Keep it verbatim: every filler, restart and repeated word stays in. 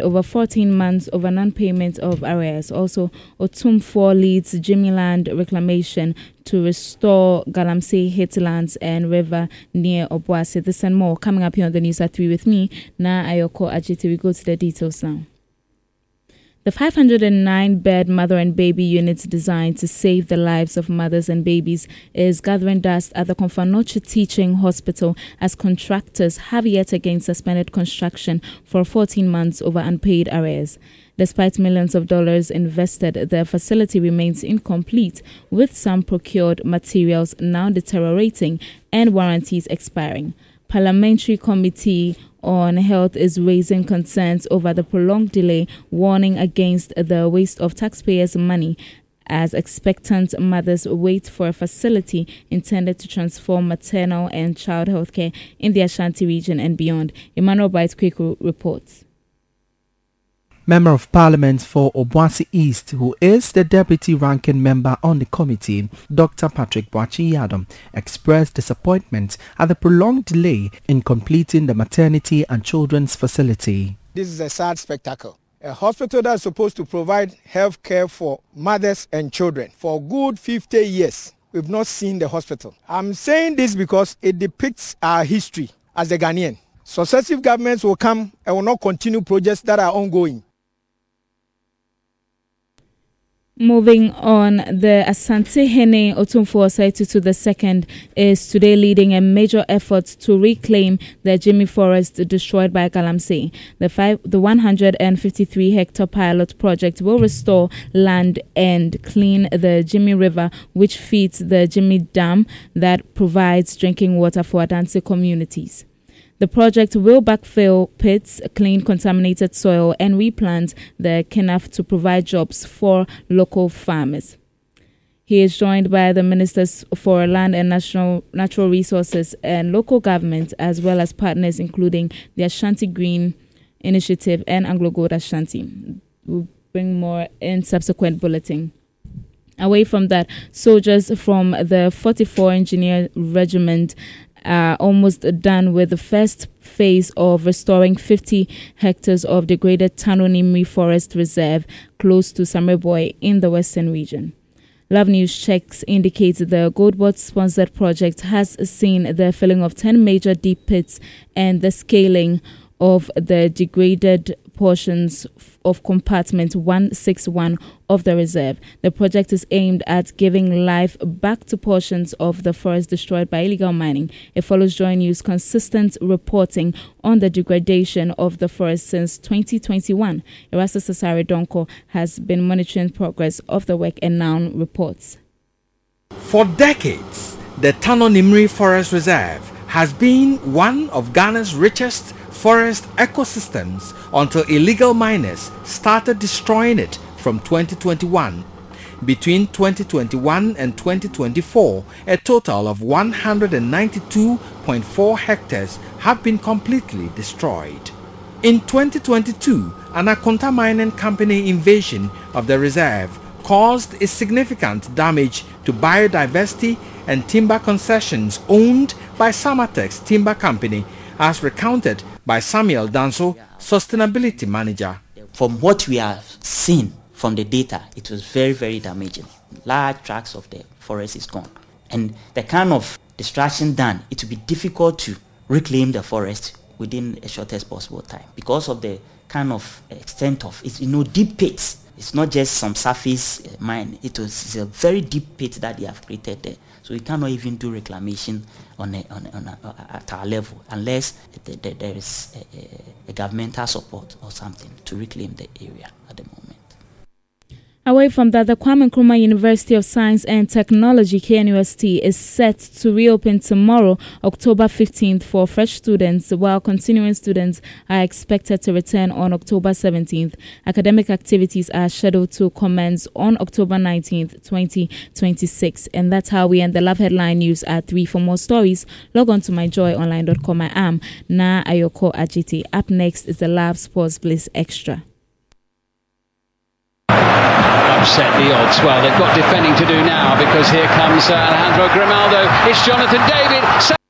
over fourteen months over non-payment of arrears. Also, Otumfuo leads Jimmy Land reclamation to restore Galamsey hinterlands and river near Obuasi. This and more coming up here on the news at three with me, Na Ayoko Ajiti. We go to the details now. The five hundred nine bed mother and baby unit designed to save the lives of mothers and babies is gathering dust at the Konfanoche Teaching Hospital as contractors have yet again suspended construction for fourteen months over unpaid arrears. Despite millions of dollars invested, the facility remains incomplete, with some procured materials now deteriorating and warranties expiring. Parliamentary Committee on Health is raising concerns over the prolonged delay, warning against the waste of taxpayers' money as expectant mothers wait for a facility intended to transform maternal and child health care in the Ashanti region and beyond. Emmanuel Bright Kweku reports. Member of Parliament for Obuasi East, who is the deputy ranking member on the committee, Doctor Patrick Boachi-Yadom, expressed disappointment at the prolonged delay in completing the maternity and children's facility. This is a sad spectacle. A hospital that is supposed to provide health care for mothers and children for good fifty years. We've not seen the hospital. I'm saying this because it depicts our history as a Ghanaian. Successive governments will come and will not continue projects that are ongoing. Moving on, the Asante-Hene Otumfuo Osei-Tutu the second is today leading a major effort to reclaim the Jimmy Forest destroyed by Galamsey. The, five, the one hundred fifty-three hectare pilot project will restore land and clean the Jimmy River, which feeds the Jimmy Dam that provides drinking water for Adanse communities. The project will backfill pits, clean contaminated soil, and replant the kenaf to provide jobs for local farmers. He is joined by the Ministers for Land and National Natural Resources and Local Government, as well as partners including the Ashanti Green Initiative and Anglo Gold Ashanti. We'll bring more in subsequent bulletin. Away from that, soldiers from the forty-four Engineer Regiment are almost done with the first phase of restoring fifty hectares of degraded Tano Nimri Forest Reserve close to Samreboy in the western region. Love News checks indicates the Goldbot-sponsored project has seen the filling of ten major deep pits and the scaling of the degraded portions of compartment one sixty-one of the reserve. The project is aimed at giving life back to portions of the forest destroyed by illegal mining. It follows Joy News' consistent reporting on the degradation of the forest since twenty twenty-one. Erastus Asare Donko has been monitoring progress of the work and now reports. For decades, the Tano Nimri Forest Reserve has been one of Ghana's richest forest ecosystems until illegal miners started destroying it from twenty twenty-one. Between twenty twenty-one and twenty twenty-four, a total of one hundred ninety-two point four hectares have been completely destroyed. In twenty twenty-two, an Akonta Mining Company invasion of the reserve caused a significant damage to biodiversity and timber concessions owned by Samatex Timber Company, as recounted by Samuel Danso, Sustainability Manager. From what we have seen from the data, it was very, very damaging. Large tracts of the forest is gone. And the kind of destruction done, it will be difficult to reclaim the forest within a shortest possible time because of the kind of extent of it. You know, deep pits. It's not just some surface mine. It was it's a very deep pit that they have created there. So we cannot even do reclamation on a, on a, on a, at our level unless the, the, there is a, a, a governmental support or something to reclaim the area at the moment. Away from that, the Kwame Nkrumah University of Science and Technology, K N U S T, is set to reopen tomorrow, October fifteenth, for fresh students, while continuing students are expected to return on October seventeenth. Academic activities are scheduled to commence on October nineteenth, twenty twenty-six. And that's how we end the Love Headline News at three. For more stories, log on to my joy online dot com. I am Na Ayoko Ajiti. Up next is the Love Sports Bliss Extra. Upset the odds. Well, they've got defending to do now because here comes uh, Alejandro Grimaldo. It's Jonathan David.